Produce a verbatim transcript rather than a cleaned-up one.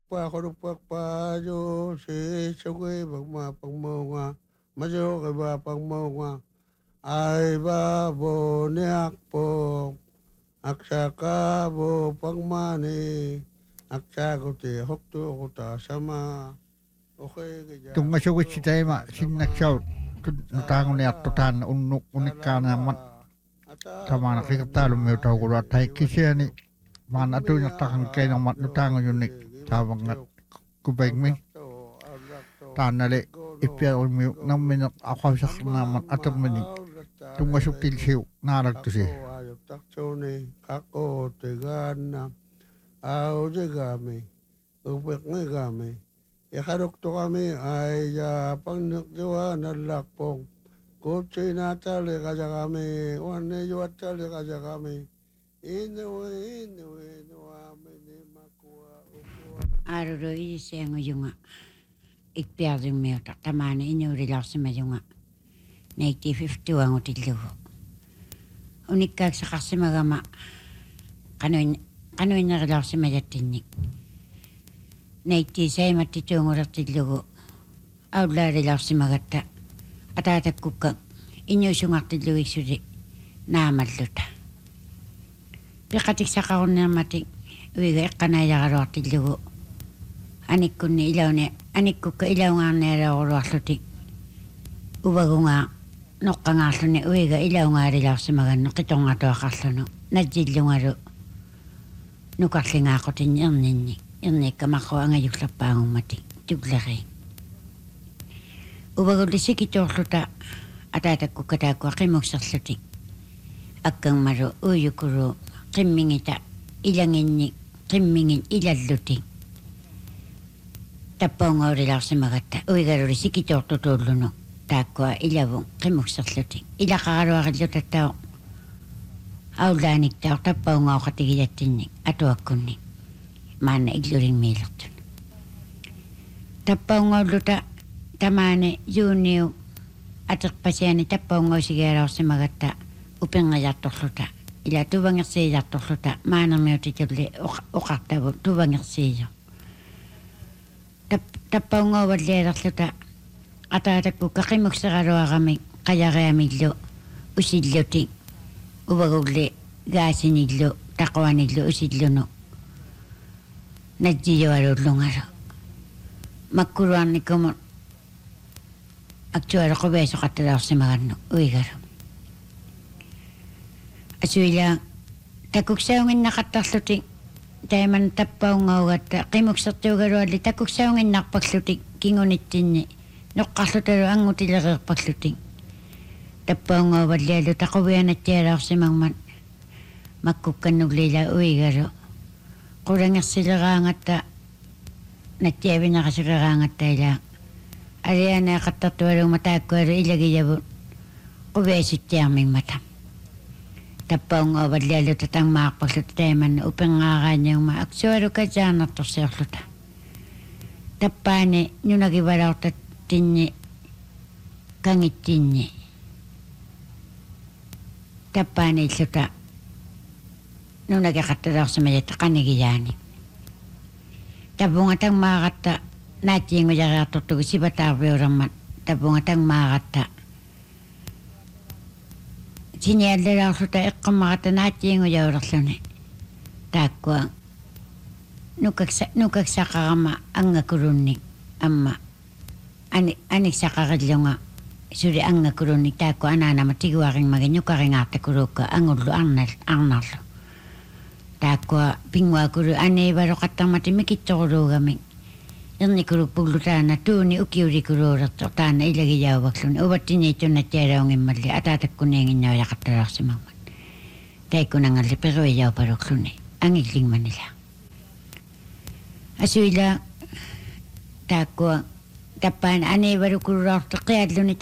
pa ko pa pa yo se se we ba ma pang mo nga ma yo ke ba pang mo nga ai ba bo ne ak po aksa ka bo pang mani aksa ko te hok tu ko ta sama okay ke ja tunga so wit tay ma sin nak shaw tang ne at tan unnuk unikana mat tamana kikatalo me taw ko tay kisiani man atu nya takan kay ng mat tang unik tawang at kubay mi tanale ipya mi nam min akwa sak na mat atam mi tunga so til siu narak tu si tak chone kako te gana au je game ubek ngai game ya harok to kami ay ya pang nagjawa nalakpong kutsi natale kaja kami wane yuat tale kaja kami inuwe inuwe nuame ni makua ukua aruro isi ang yunga ikpiading meo tak tamane inyo rilaksima yunga nineteen fifty-one ang utiluho unikag sa kasimagama kanoy kanoy na rilaksima yatinik nineteen seventy-two ang utiluho awla rilaksima gata atatak kukang inyo sungak tiluho isuri naamalluta pikatik sa kaon na mating uwiga ikanaya karo tiluho anik ko ni ilaw ni anik ko ka ilaw nga nera ko ruaslutik ubago nga nokka nga aslo ni uwiga ilaw nga rilaw si magano kitong nga to akaslo no nadjidlo nga ro nukasli nga ako tin yan nini yan ni kamako ang ayok sa pangong mati tuglaki ubago di si kito sluta atatak ko katako akimog sa slutik akang maro uyo kuro kimingita ilangin ni kimingin ilalutik tapong nga rilaw si magata uwiga ro di si kito tutulo no takwa ilabong kimugsakloti ila kakaruakadlo tataw awlanik taw tapaw nga ako katigiyatinik ato ako ni mana igluring milak tapaw nga luta tamane yuniw atak pasyani tapaw nga sigaraw si magata upang nga yatok luta ila tubang yaksi yatok luta mana mew tituli ukaktaw tubang yaksi tapaw nga wadlerak luta atatak ko kakimok sa karawa kami kaya kaya miglo usidlo ting ubagugli gasi niglo takwa niglo usidlo no nadjiyo arulong aro magkuruan ni kumo aktuara ko beso katalaw si magano uigaro asuila takuksawangin nakataslo ting tayo man tapaw nga wata kimok sa tugaro ali takuksawangin nakapagluting kingunit tinni nukasutero ang utilaga pagluting. Tapaw nga wadlelo takuwian at tiyara ako si mangman. Magkukanog lila uigaro. Kurang sila kangat ta. Natiyabi na kasi kakangat tayo lang. Ariyan na katatwaro matakwaro ilagay yabo. Kuwesit tiyang may matam. Tapaw nga wadlelo tatang makapagluteman upang nga kanyang maakswaro ka dyan at tosirluta. Tapane nyo nagibaraw tat tinye kangit tinye tapane suta nung nagkakataraw sa mayata kanigiyani tabungatang makata natin yung mayakatutug si batawi oraman tabungatang makata sinyadaraw suta ikamakata natin yung mayawarasluni takwa nukagsaka kama ang ngakurunik ama Ani anik sa kakadlo nga suri ang nakurunik tako anana matiguaking maganyo kaking ate kuruka ang ulo ang nal ang nalo tako pingwa kuru ane baro katang matimikito kuru kami yung ni kuru pugluta na tu ni ukiuri kuru rato tana ilagi yawak luni ubat tinito na tiyara ang imali at atak kunengin niya yakatarak si mangman tayo ko nang ali pero yaw parok luni ang igling manila asuila tako tapan ane baru kurang terkait luni